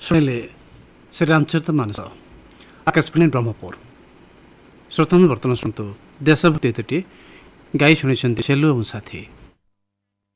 ଶୁଣିଲେ ଶ୍ରୀ ରାମଚରିତ ମାନସ ଆକାଶବାଣୀ ବ୍ରହ୍ମପୁର। ଶ୍ରୋତାଙ୍କୁ ବର୍ତ୍ତମାନ ଶୁଣନ୍ତୁ ଦେଶଭକ୍ତି ଗୀତଟି ଗାଇ ଶୁଣିଛନ୍ତି ସେଲୁ ଏବଂ ସାଥୀ।